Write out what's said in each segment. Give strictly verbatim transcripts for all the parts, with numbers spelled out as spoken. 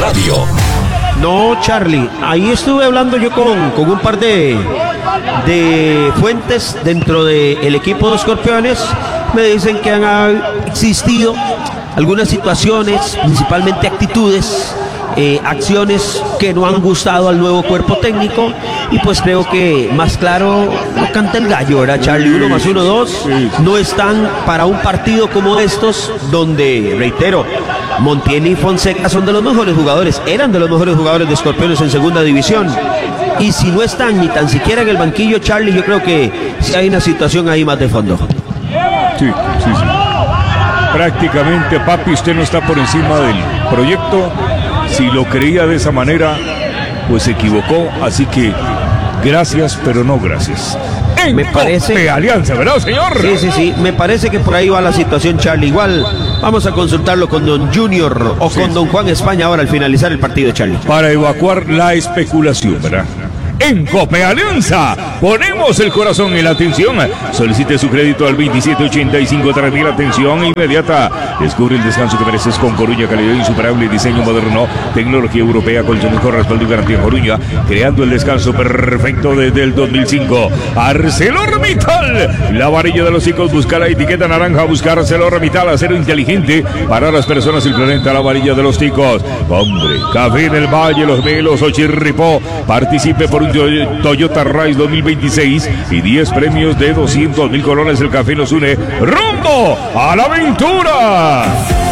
Radio. No, Charlie, ahí estuve hablando yo con, con un par de, de fuentes dentro del equipo de Escorpiones. Me dicen que han existido algunas situaciones, principalmente actitudes, eh, acciones que no han gustado al nuevo cuerpo técnico, y pues creo que más claro no canta el gallo, ¿verdad, Charlie? Uno más uno, dos, no están para un partido como estos, donde, reitero, Montiel y Fonseca son de los mejores jugadores, eran de los mejores jugadores de Escorpiones en segunda división, y si no están ni tan siquiera en el banquillo, Charlie, yo creo que sí hay una situación ahí más de fondo. Sí, sí, sí. Prácticamente, papi, usted no está por encima del proyecto. Si lo creía de esa manera, pues se equivocó. Así que gracias, pero no gracias. En Me parece de Alianza, ¿verdad, señor? Sí, sí, sí. Me parece que por ahí va la situación, Charlie. Igual vamos a consultarlo con don Junior o sí, con don Juan España ahora al finalizar el partido, Charlie. Para evacuar la especulación, ¿verdad? En Cope Alianza ponemos el corazón en la atención. Solicite su crédito al veintisiete ochenta y cinco tres mil. Atención inmediata. Descubre el descanso que mereces con Coruña. Calidad insuperable, diseño moderno, tecnología europea con su mejor respaldo y garantía en Coruña, creando el descanso perfecto desde el dos mil cinco. ArcelorMittal, la varilla de los chicos. Busca la etiqueta naranja. Buscar ArcelorMittal, acero inteligente para las personas y el planeta. La varilla de los chicos. Hombre, Café del Valle, Los Melos o Chirripó. Participe por un Toyota Rise dos mil veintiséis y diez premios de doscientos mil colones. El café nos une rumbo a la aventura.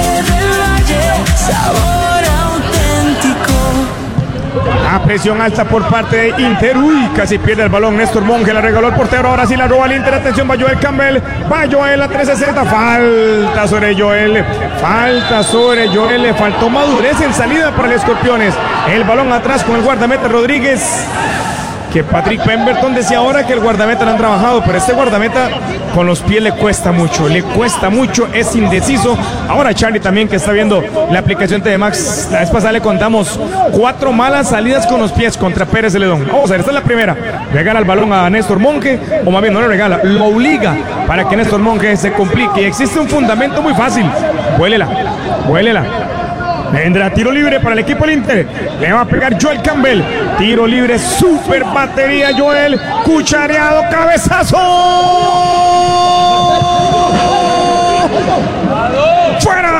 A presión alta por parte de Inter. Uy, casi pierde el balón Néstor Monge, la regaló el portero. Ahora sí la roba el Inter. Atención, va Joel Campbell. Va Joel a trescientos sesenta. Falta sobre Joel. Falta sobre Joel. Le faltó madurez en salida para el Escorpiones. El balón atrás con el guardameta Rodríguez. Que Patrick Pemberton decía ahora que el guardameta no han trabajado, pero este guardameta con los pies le cuesta mucho, le cuesta mucho, es indeciso. Ahora Charlie también, que está viendo la aplicación T V Max, la vez pasada le contamos cuatro malas salidas con los pies contra Pérez Celedón. Vamos a ver, esta es la primera. Regala el balón a Néstor Monge, o más bien no le regala, lo obliga para que Néstor Monge se complique. Y existe un fundamento muy fácil. Vuélela, vuélela. Vendrá tiro libre para el equipo del Inter. Le va a pegar Joel Campbell. Tiro libre, super batería Joel. Cuchareado, cabezazo. ¡Fuera!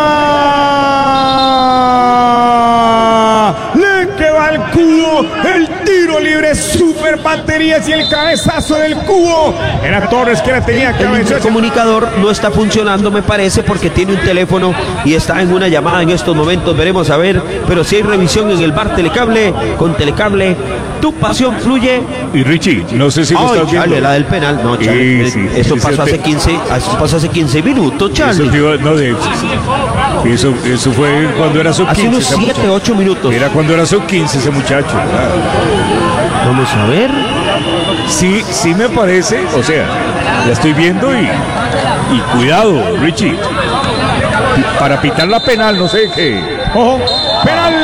Le quedó al cubo. El tiro libre, super baterías y el cabezazo del cubo. Era Torres que la tenía que vencer. El comunicador no está funcionando, me parece, porque tiene un teléfono y está en una llamada en estos momentos. Veremos a ver, pero si hay revisión en el bar Telecable, con Telecable tu pasión fluye. Y Richie, no sé si lo oh, estás Charlie, viendo. La del penal, no, Charlie. Sí, sí, eso, pasó te... hace quince, eso pasó hace quince minutos, Charlie. Eso, digo, no, de, eso, eso fue cuando era sub quince. Hace unos siete, ocho minutos. Era cuando era sub quince ese muchacho, ¿verdad? Vamos a ver. Sí, sí me parece, o sea, la estoy viendo y, y cuidado, Richie. Para pitar la penal, no sé qué. ¡Ojo! ¡Penal!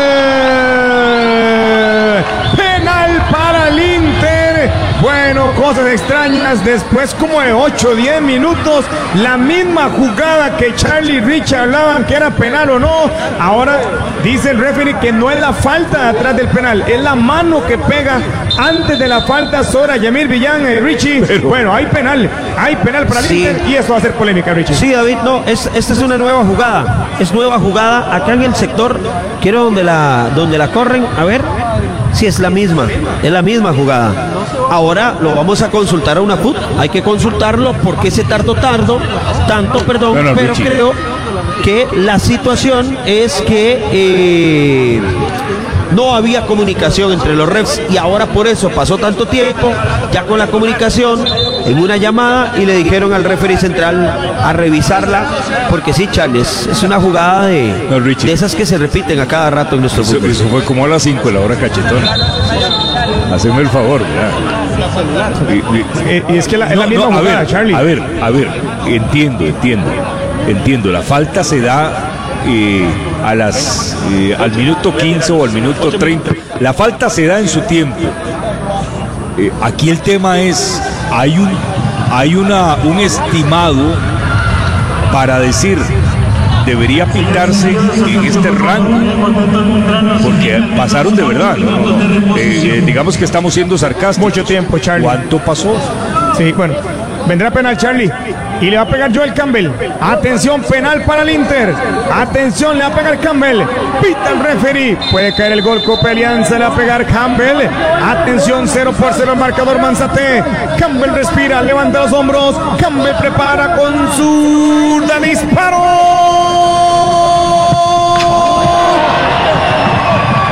¡Penal para el Inter! Bueno, cosas extrañas. Después como de ocho o diez minutos, la misma jugada que Charlie y Richie hablaban que era penal o no. Ahora dice el referee que no es la falta de atrás del penal, es la mano que pega antes de la falta sobre Yamir Villán. eh, Richie, Pero... bueno, hay penal, hay penal para el sí. Inter y eso va a ser polémica, Richie. Sí, David, no, es, esta es una nueva jugada, es nueva jugada acá en el sector, quiero donde la, donde la corren, a ver si es la misma, es la misma jugada. Ahora lo vamos a consultar a una F U T, hay que consultarlo porque se tardó tardo, tanto, perdón, no, no, pero Richie. Creo que la situación es que eh, no había comunicación entre los refs y ahora por eso pasó tanto tiempo ya con la comunicación en una llamada y le dijeron al referee central a revisarla porque sí, Charlie, es, es una jugada de, no, de esas que se repiten a cada rato en nuestro eso, fútbol. Eso fue como a las cinco de la hora cachetona. Haceme el favor, y, y, y es que la, es no, la misma no, jugada, a ver, Charlie. A ver, a ver, entiendo, entiendo, entiendo. La falta se da eh, a las eh, al minuto quince o al minuto treinta. La falta se da en su tiempo. Eh, aquí el tema es, hay un, hay una, un estimado para decir debería pitarse en este rango, porque pasaron de verdad, ¿no? No, eh, eh, digamos que estamos siendo sarcásticos. Mucho tiempo, Charlie. ¿Cuánto pasó? Sí, bueno, vendrá penal Charlie y le va a pegar Joel Campbell. Atención, penal para el Inter. Atención, le va a pegar Campbell. Pita el referee. Puede caer el gol. Copa Alianza, le va a pegar Campbell. Atención, cero por cero el marcador Manzate. Campbell respira, levanta los hombros. Campbell prepara con zurda, disparo.